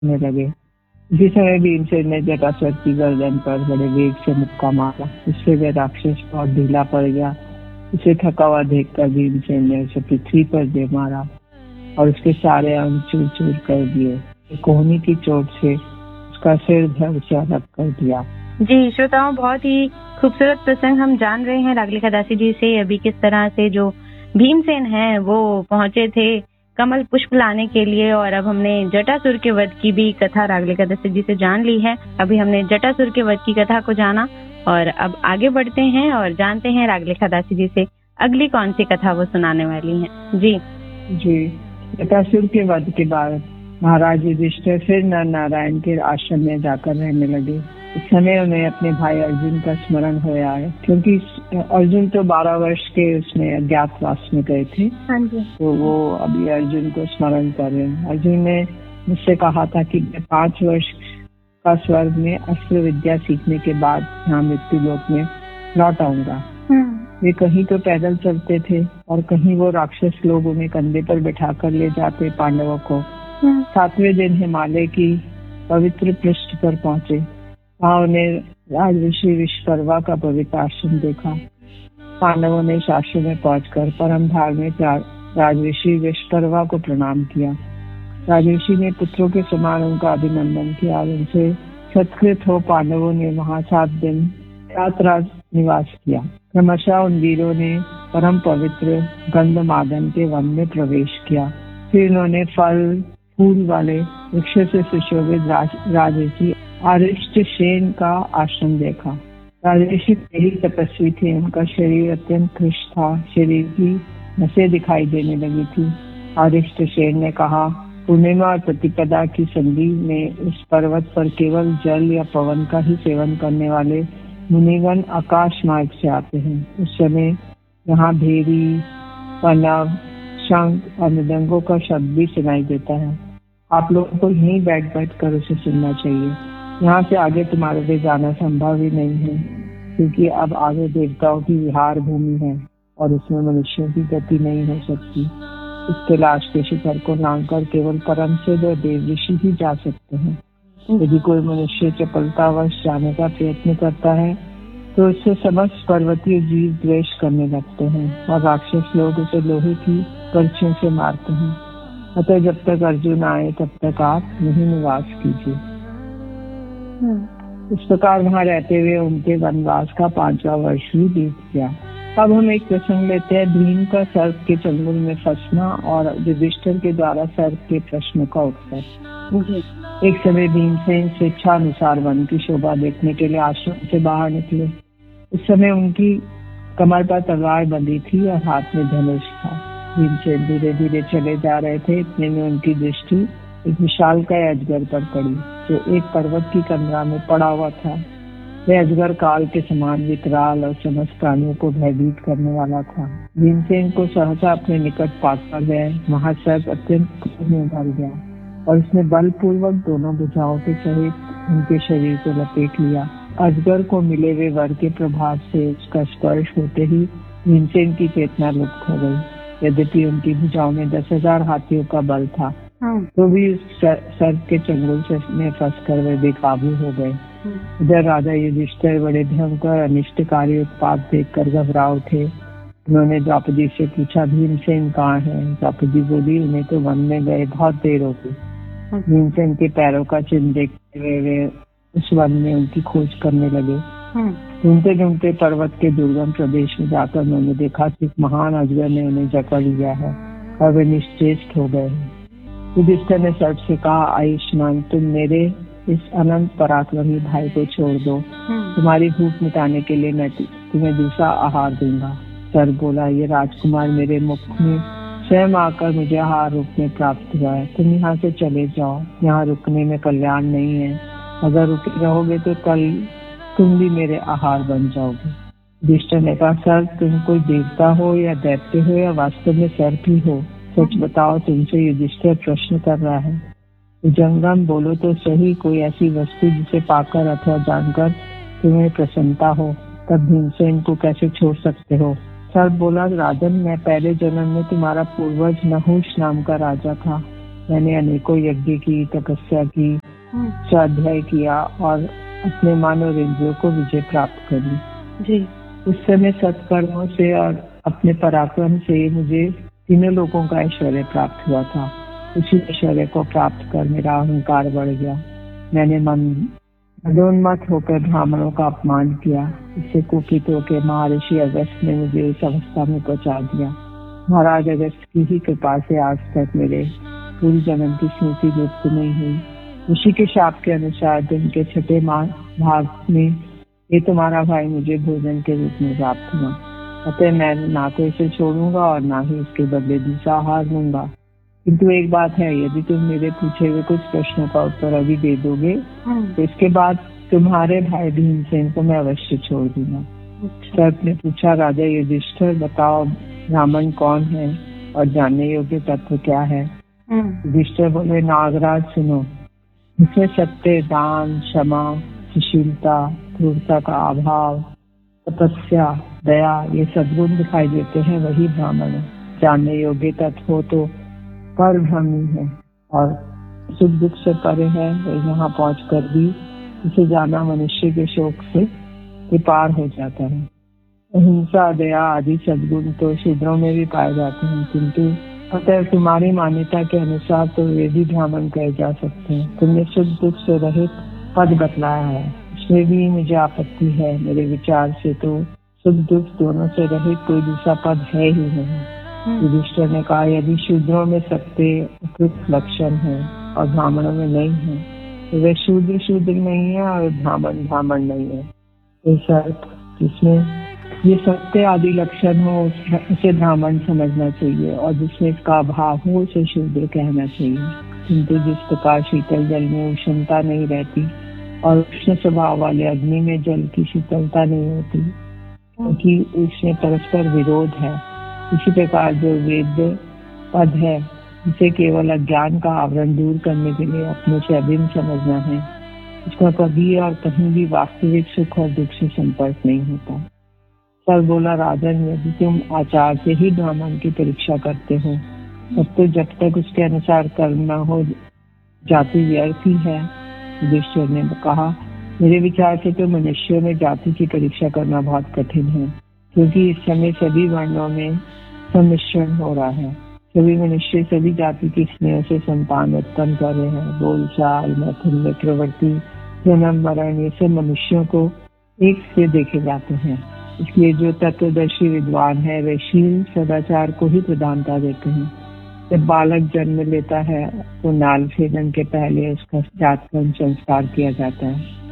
होने लगे। इसी समय भीमसेन ने जटासुर की गर्दन पर बड़े वेग से मुक्का मारा। इससे वह राक्षस बहुत ढीला पड़ गया। उसे थका हुआ देखकर भीमसेन ने उसे पृथ्वी पर दे मारा और उसके सारे अंग चूर चूर कर दिए। कोहनी की चोट से उसका सिर धड़ से अलग कर दिया। जी श्रोताओं, बहुत ही खूबसूरत प्रसंग हम जान रहे हैं रागलिका दासी जी से अभी किस तरह से जो भीमसेन हैं वो पहुंचे थे कमल पुष्प लाने के लिए। और अब हमने जटासुर के वध की भी कथा रागलिका दासी जी से जान ली है। अभी हमने जटासुर के वध की कथा को जाना और अब आगे बढ़ते हैं और जानते हैं रागलिका दासी जी से अगली कौन सी कथा वो सुनाने वाली हैं। जी जटासुर के वध के बाद महाराज युधिष्ठिर फिर नर नारायण के आश्रम में जाकर रहने लगे। इस समय उन्हें अपने भाई अर्जुन का स्मरण होया है, क्योंकि अर्जुन तो 12 वर्ष के उसमें अज्ञातवास में गए थे। हाँ जी। तो वो अभी अर्जुन को स्मरण कर रहे हैं। अर्जुन ने मुझसे कहा था कि मैं 5 वर्ष का स्वर्ग में अस्त्र विद्या सीखने के बाद यहाँ मृत्यु लोक में लौट आऊंगा। वे कहीं तो पैदल चलते थे और कहीं वो राक्षस लोग उन्हें कंधे पर बैठा कर ले जाते पांडवों को। 7वें दिन हिमालय की पवित्र पृष्ठ पर पहुंचे। वहां उन्हें राजऋषि विश्वकर्मा का पवित्र आश्रम देखा। पांडवों ने इस आश्रम में पहुंचकर परम धार्मिक राजऋषि विश्वकर्मा को प्रणाम किया। राजऋषि ने पुत्रों के समान उनका अभिनंदन किया और उनसे सत्कृत हो पांडवों ने वहां 7 दिन रात निवास किया। क्रमशः उन वीरों ने परम पवित्र गंधमादन के वन में प्रवेश किया। फिर उन्होंने फल फूल वाले वृक्ष से सुशोभित राजऋषि अरिष्टसेन का आश्रम देखा। राजऋषि ही तपस्वी थे। उनका शरीर अत्यंत कृश था। शरीर की नसें दिखाई देने लगी थी। अरिष्टसेन ने कहा, पूर्णिमा और प्रतिपदा की संधि में इस पर्वत पर केवल जल या पवन का ही सेवन करने वाले मुनिगण आकाश मार्ग से आते हैं। उस समय यहाँ भेरी, पनव, शंख और मृदंगों का शब्द भी सुनाई देता है। आप लोगों को यहीं बैठ कर उसे सुनना चाहिए। यहाँ से आगे तुम्हारे लिए जाना संभव ही नहीं है, क्योंकि अब आगे देवताओं की विहार भूमि है और उसमें मनुष्यों की गति नहीं हो सकती। इस कैलाश के शिखर को लांघकर केवल परम सिद्ध और देव ऋषि ही जा सकते हैं। यदि कोई मनुष्य चपलतावश जाने का प्रयत्न करता है तो उससे समस्त पर्वतीय जीव द्वेष करने लगते हैं और राक्षस लोग उसे लोहे की बर्छियों से मारते हैं। अतः जब तक अर्जुन आए तब तक आप यहीं निवास कीजिए। इस प्रकार वहाँ रहते हुए उनके वनवास का 5वां वर्ष भी बीत गया। अब हम एक प्रसंग लेते हैं, भीम का सर्प के चंगुल में फंसना और युधिष्ठिर के द्वारा सर्प के प्रश्न का उत्तर। एक समय भीमसेन स्वेच्छा अनुसार वन की शोभा देखने के लिए आश्रम से बाहर निकले। उस समय उनकी कमर पर तलवार बंधी थी और हाथ में धनुष था। भीमसेन धीरे धीरे चले जा रहे थे। इतने में उनकी दृष्टि एक विशालकाय अजगर पर पड़ी, जो एक पर्वत की कंदरा में पड़ा हुआ था। वह अजगर काल के समान विकराल और समस्त प्राणियों को भयभीत करने वाला था। भीमसेन को सहसा अपने निकट पाकर वह महासर्प अत्यंत क्रोध में भर गया और उसने बलपूर्वक दोनों भुजाओं के सहित उनके शरीर को लपेट लिया। अजगर को मिले हुए वर के प्रभाव से उसका स्पर्श होते ही भीमसेन की चेतना लुप्त हो गई। यद्यपि उनकी भुजाओं में 10,000 हाथियों का बल था, तो भी उस सर्प के चंगुल में फंसकर वे बेकाबू हो गए। इधर राजा युधिष्ठिर बड़े भयंकर अनिष्टकारी उत्पात देखकर घबरा उठे। उन्होंने द्रौपदी से पूछा, भीमसेन कहाँ है? द्रौपदी बोली, उन्हें तो वन में गए बहुत देर हो गई। भीमसेन के पैरों का चिन्ह देखते हुए वे उस वन में उनकी खोज करने लगे। ढूंढते ढूंढते पर्वत के दुर्गम प्रदेश में जाकर उन्होंने देखा कि एक महान अजगर ने उन्हें जकड़ लिया है और वे निश्चेष्ट हो गए हैं। युधिष्ठिर ने सर्प से कहा, आयुष्मान, तुम मेरे इस अनंत पराक्रमी भाई को छोड़ दो। तुम्हारी भूख मिटाने के लिए मैं तुम्हें दूसरा आहार दूंगा। सर्प बोला, ये राजकुमार मेरे मुख में स्वयं आकर मुझे आहार रूप में प्राप्त हुआ है। तुम यहाँ से चले जाओ, यहाँ रुकने में कल्याण नहीं है। अगर रुके रहोगे तो कल तुम भी मेरे आहार बन जाओगे। युधिष्ठिर ने कहा, सर्प, तुम कोई देवता हो या दैत्य हो या वास्तव में सर्प ही हो? सच बताओ, तुमसे युधिष्ठिर प्रश्न कर रहा है। जंगम, बोलो तो सही, कोई ऐसी वस्तु जिसे पाकर अथवा जानकर तुम्हें प्रसन्नता हो, तब भीमसेन को कैसे छोड़ सकते हो? सर्प बोला, राजन, मैं पहले जन्म में तुम्हारा पूर्वज नहुष नाम का राजा था। मैंने अनेकों यज्ञ की, तपस्या की, स्वाध्याय किया और अपने मन और इंद्रियों को विजय प्राप्त करी जी। उस समय सत्कर्मों से और अपने पराक्रम से मुझे तीनों लोगों का ऐश्वर्य प्राप्त हुआ था। उसी ऐश्वर्य को प्राप्त कर मेरा अहंकार बढ़ गया। मैंने मदोन्मत्त होकर ब्राह्मणों का अपमान किया। इससे कुपित होकर महर्षि अगस्त ने मुझे इस अवस्था में पहुंचा दिया। महाराज अगस्त की ही कृपा से आज तक मेरे पूर्व जन्म की स्मृति लुप्त नहीं हुई। ऋषि के शाप के अनुसार दिन के छठे भाग में ये तुम्हारा भाई मुझे भोजन के रूप में प्राप्त हुआ। अतः मैं ना तो इसे छोड़ूंगा और ना ही इसके बदले दूसरा आहार लूंगा। किंतु एक बात है, यदि तुम मेरे पूछे हुए कुछ प्रश्नों का उत्तर अभी दे दोगे तो इसके बाद तुम्हारे भाई भीमसेन को मैं अवश्य छोड़ दूंगा। सर्प ने पूछा, राजा युधिष्ठिर बताओ ब्राह्मण कौन है और जानने योग्य तत्व क्या है? युधिष्ठिर बोले, नागराज सुनो, इसमें सत्य, दान, क्षमा, सुशीलता, क्रूरता का अभाव, तपस्या, दया ये सद्गुण दिखाई देते हैं, वही ब्राह्मण है। जानने योग्य तत्व हो तो पर ब्रह्मी है और सुख दुख से परे है। वह यहाँ पहुंचकर भी इसे जाना मनुष्य के शोक से पार हो जाता है। अहिंसा, दया आदि सद्गुण तो शूद्रों में भी पाए जाते हैं, किंतु अतः तुम्हारी मान्यता के अनुसार तो वे भी ब्राह्मण कहे जा सकते हैं। तुमने सुख दुख से रहित पद बतलाया है, इसमें भी मुझे आपत्ति है। मेरे विचार से तो सुख दुख दोनों से रहित कोई दूसरा पद है ही नहीं। युधिष्ठिर ने कहा, यदि शूद्रों में सत्य उपयुक्त लक्षण है और ब्राह्मणों में नहीं है तो वे शूद्र नहीं है और ब्राह्मण नहीं है। जिसमें ये सत्य आदि लक्षण हो उसे ब्राह्मण समझना चाहिए और जिसमें इसका अभाव हो उसे शूद्र कहना चाहिए। किंतु जिस प्रकार शीतल जल में उष्णता नहीं रहती और उष्ण स्वभाव वाले अग्नि में जल की शीतलता नहीं होती, क्योंकि इसमें परस्पर विरोध है, इसी प्रकार जो वेद पद है जिसे केवल अज्ञान का आवरण दूर करने के लिए अपने से अभिन्न समझना है, उसका कभी और कहीं भी वास्तविक सुख और दुख से संपर्क नहीं होता। सर बोला, राजन यदि तुम आचार से ही ब्राह्मण की परीक्षा करते हो तब तो जब तक उसके अनुसार कर्म न हो जाति व्यर्थ ही है। युधिष्ठिर ने कहा, मेरे विचार से तो मनुष्यों में जाति की परीक्षा करना बहुत कठिन है, क्योंकि इस समय सभी वर्णों में सम्मिश्रण हो रहा है। सभी मनुष्य सभी जाति की स्नेह से संतान उत्पन्न कर रहे हैं। बोलचाल, मैथुन में प्रवृत्ति, जन्म, मरण ये सब मनुष्यों को एक से देखे जाते हैं। इसलिए जो तत्वदर्शी विद्वान है वे शील सदाचार को ही प्रधानता देते हैं। जब बालक जन्म लेता है तो नाल छेदन के पहले उसका जातकर्म संस्कार किया जाता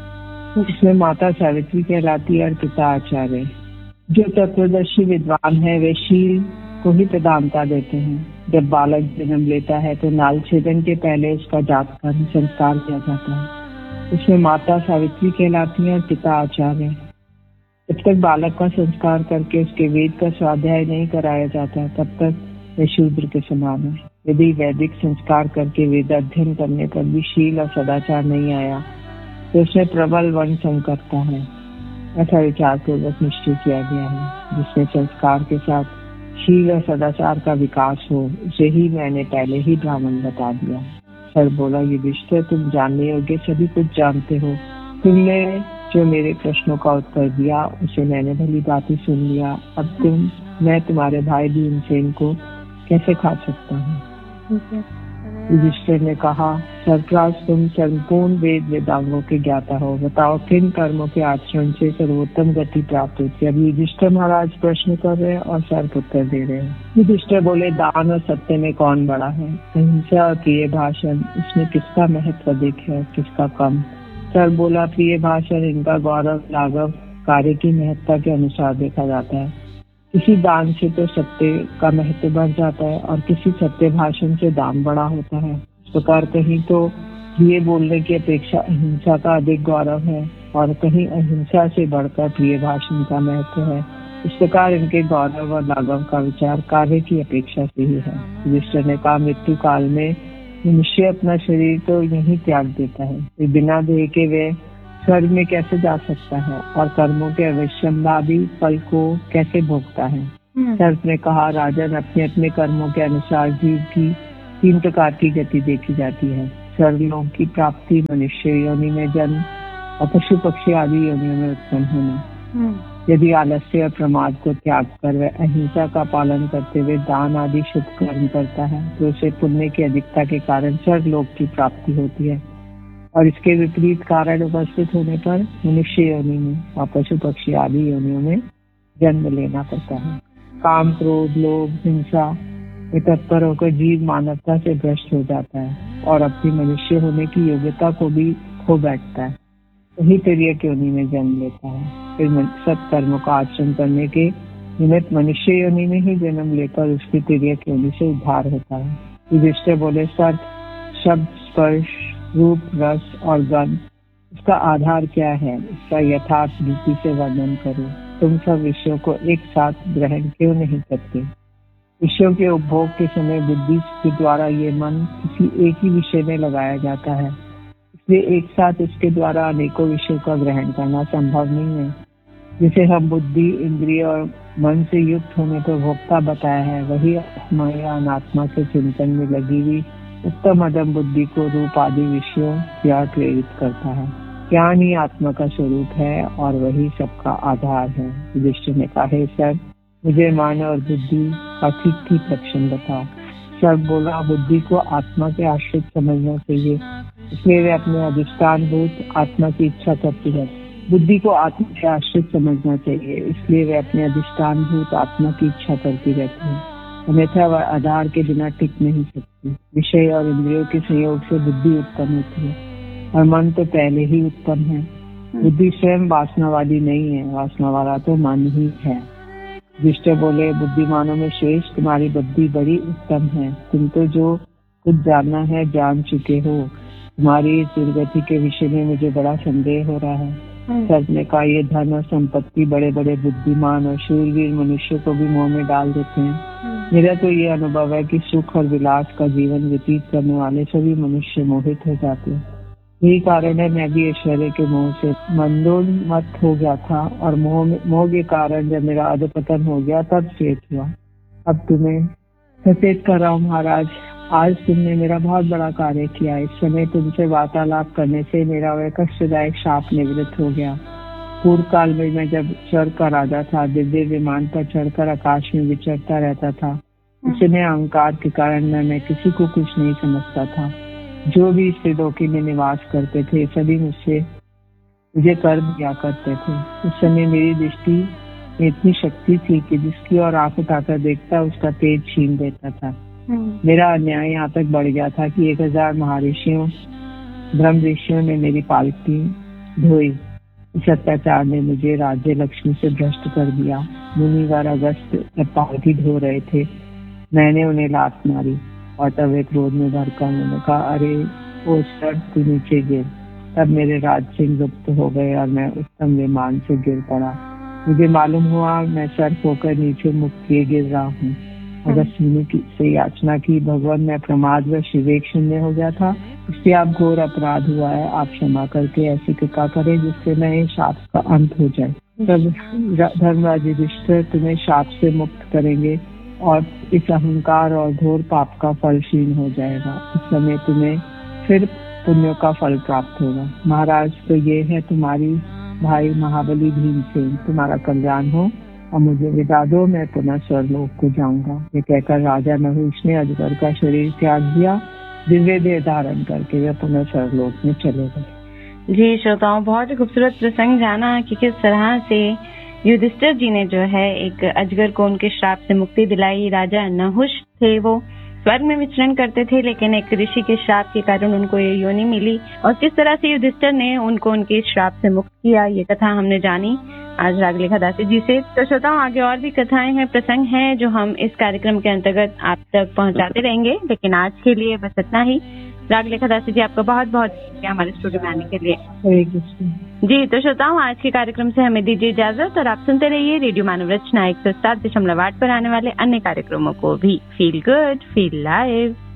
है। इसमें माता सावित्री कहलाती है और पिता आचार्य। जो तत्वदर्शी विद्वान है वे शील को ही प्रधानता देते हैं। जब बालक जन्म लेता है तो नाल छेदन के पहले उसका जातकर्म संस्कार किया जाता है। इसमें माता सावित्री कहलाती है और पिता आचार्य। जब तक बालक का संस्कार करके उसके वेद का स्वाध्याय नहीं कराया जाता तब तक वह शूद्र के समान है। यदि वैदिक संस्कार करके वेद अध्ययन करने पर भी शील और सदाचार नहीं आया तो उसमें प्रबल वर्ण संकटता है, ऐसा विचार पूर्वक निश्चय किया गया है। जिसमें संस्कार के साथ शील और सदाचार का विकास हो उसे ही मैंने पहले ही ब्राह्मण बता दिया। सर बोला, युधिष्ठिर तुम जानने योग्य सभी कुछ जानते हो। तुमने जो मेरे प्रश्नों का उत्तर दिया उसे मैंने भली भांति सुन लिया। अब मैं तुम्हारे भाई भीमसेन को कैसे खा सकता हूँ? युधिष्ठिर ने कहा, सरप्राज तुम संपूर्ण वेद वेदांगों के ज्ञाता हो, बताओ किन कर्मों के आचरण से सर्वोत्तम गति प्राप्त होती है? अब युधिष्ठिर महाराज प्रश्न कर रहे हैं और सर्प उत्तर दे रहे हैं। युधिष्ठिर बोले, दान और सत्य में कौन बड़ा है? अहिंसा और प्रिय भाषण, इसमें किसका महत्व अधिक है किसका कम? सर बोला, प्रिय भाषण इनका गौरव लाघव कार्य की महत्ता के अनुसार देखा जाता है। किसी दान से तो सत्य का महत्व बढ़ जाता है और किसी सत्य भाषण से दान बड़ा होता है। इस प्रकार कहीं तो प्रिय बोलने की अपेक्षा अहिंसा का अधिक गौरव है और कहीं अहिंसा से बढ़कर प्रिय भाषण का महत्व है। इस प्रकार इनके गौरव और लाघव का विचार कार्य की अपेक्षा से ही है। युधिष्ठिर ने कहा, मृत्यु काल में मनुष्य अपना शरीर तो यही त्याग देता है, बिना देह के वे स्वर्ग में कैसे जा सकता है और कर्मों के अवश्यम्भावी फल को कैसे भोगता है? सर्प ने कहा, राजन अपने अपने कर्मों के अनुसार जीव की 3 प्रकार की गति देखी जाती है। स्वर्गलोक की प्राप्ति, मनुष्य योनि में जन्म और पशु पक्षी आदि योनियों में उत्पन्न होना। यदि आलस्य और प्रमाद को त्याग कर वह अहिंसा का पालन करते हुए दान आदि शुभ कर्म करता है तो उसे पुण्य की अधिकता के कारण स्वर्गलोक की प्राप्ति होती है, और इसके विपरीत कारण उपस्थित होने पर मनुष्य योनि में और पशु पक्षी आदि योनियों में जन्म लेना पड़ता है। काम, क्रोध, लोभ, हिंसा में तत्पर होकर जीव मानवता से भ्रष्ट हो जाता है और अपनी मनुष्य होने की योग्यता को भी खो बैठता है। वही तिर्यक योनि में जन्म लेता है। फिर सत्कर्मों का आचरण करने के निमित्त मनुष्य योनि में ही जन्म लेकर उसकी तिर्यक योनि से उद्धार होता है। युधिष्ठिर बोले, सत, शब्द, स्पर्श, रूप, रस और गंध, इसका आधार क्या है? इसका यथार्थ रीति से वर्णन करो। तुम सब विषयों को एक साथ ग्रहण क्यों नहीं करते? विषयों के उपभोग के समय बुद्धि के द्वारा ये मन किसी एक ही विषय में लगाया जाता है, इसलिए एक साथ इसके द्वारा अनेकों विषयों का ग्रहण करना संभव नहीं है। जिसे हम बुद्धि, इंद्रिय और मन से युक्त होने पर भोक्ता बताया है, वही आत्मा या अनात्मा के चिंतन में लगी हुई उत्तम अदम बुद्धि को रूप आदि विषयों या प्रेरित करता है। ज्ञान ही आत्मा का स्वरूप है और वही सबका आधार है। युधिष्ठिर ने कहा, हे सर, मुझे मन और बुद्धि का ठीक लक्षण बताओ। सर बोला, बुद्धि को आत्मा के आश्रित समझना चाहिए, इसलिए वे अपने अधिष्ठान भूत आत्मा की इच्छा करती है। बुद्धि को आत्मा के आश्रित समझना चाहिए, इसलिए वे अपने अधिष्ठान भूत आत्मा की इच्छा करती रहती है, अन्यथा वह आधार के बिना टिक नहीं सकती। विषय और इंद्रियों के संयोग से बुद्धि उत्पन्न होती है और मन तो पहले ही उत्पन्न है। बुद्धि स्वयं वासना वाली नहीं है, वासना वाला तो मन ही है। युधिष्ठिर बोले, बुद्धिमानों में श्रेष्ठ तुम्हारी बुद्धि बड़ी उत्तम है। तुम तो जो कुछ जानना है जान चुके हो। तुम्हारी इस दुर्गति के विषय में मुझे बड़ा संदेह हो रहा है। सर ने कहा, ये धन और संपत्ति बड़े बड़े बुद्धिमान और शूरवीर मनुष्य को भी मोह में डाल देते हैं। मेरा तो ये अनुभव है कि सुख और विलास का जीवन व्यतीत करने वाले सभी मनुष्य मोहित हो जाते हैं। यही कारण है मैं भी ऐश्वर्य के मोह से मंदोन्मत्त हो गया था और मोह के कारण जब मेरा अधपतन हो गया तब चेत हुआ। अब तुम्हें सचेत कर रहा हूँ महाराज, आज तुमने मेरा बहुत बड़ा कार्य किया। इस समय तुमसे वार्तालाप करने से मेरा वह कष्टदायक शाप निवृत्त हो गया। पूर्व काल में मैं जब स्वर्ग का राजा था, दिव्य विमान पर चढ़कर आकाश में विचरता रहता था। इसमें अहंकार के कारण मैं किसी को कुछ नहीं समझता था। जो भी इस त्रिलोकी में निवास करते थे सभी मुझे कर दिया करते थे। उस समय मेरी दृष्टि में इतनी शक्ति थी कि जिसकी ओर आंख उठाकर देखता उसका तेज छीन देता था। मेरा अन्याय यहाँ तक बढ़ गया था कि 1000 महर्षियों, ब्रह्म ऋषियों ने मेरी पालकी धोई। इस अत्याचार ने मुझे राज्य लक्ष्मी से भ्रष्ट कर दिया। मुनिवर अगस्त जब पालकी धो रहे थे, मैंने उन्हें लात मारी और तब वे क्रोध में भड़का। उन्होंने कहा, अरे ओ सर, तू नीचे गिर। तब मेरे राजसिंह लुप्त हो गए और मैं उत्तम विमान से गिर पड़ा। मुझे मालूम हुआ मैं सर होकर नीचे मुख किए गिर रहा हूँ। अगस्त मुनि से याचना की, भगवान मैं प्रमाद व विवेक शून्य हो गया था, इससे आप घोर अपराध हुआ है। आप क्षमा करके ऐसी कृपा करें जिससे मैं इस शाप का अंत हो जाए। तब धर्मराज युधिष्ठिर तुम्हें शाप से मुक्त करेंगे और इस अहंकार और घोर पाप का फल क्षीण हो जाएगा। इस समय तुम्हें फिर पुण्यों का फल प्राप्त होगा। महाराज, तो ये है तुम्हारी भाई महाबली भीमसेन। तुम्हारा कल्याण हो और मुझे विदा दो, मैं पुनः स्वर्गलोक को जाऊंगा। ये कहकर राजा नहुष ने अजगर का शरीर त्याग दिया। दिव्य देह धारण करके वे पुनः स्वर्गलोक में चले गए। जी श्रोताओं, बहुत ही खूबसूरत प्रसंग जाना कि किस तरह से युधिष्ठिर जी ने जो है एक अजगर को उनके श्राप से मुक्ति दिलाई। राजा नहुष थे, वो स्वर्ग में विचरण करते थे, लेकिन एक ऋषि के श्राप के कारण उनको ये योनि मिली और किस तरह से युधिष्ठिर ने उनको उनके श्राप से मुक्त किया, ये कथा हमने जानी आज रागलेखा दासी जी से। तो श्रोताओं, आगे और भी कथाएं हैं, प्रसंग हैं जो हम इस कार्यक्रम के अंतर्गत आप तक पहुंचाते रहेंगे, लेकिन आज के लिए बस इतना ही। रागलेखा दासी जी, आपका बहुत बहुत शुक्रिया हमारे स्टूडियो में आने के लिए। जी तो श्रोताओं, आज के कार्यक्रम से हमें दीजिए इजाजत और आप सुनते रहिए रेडियो मानव रचना 107.8 पर आने वाले अन्य कार्यक्रमों को भी। Feel good, feel live.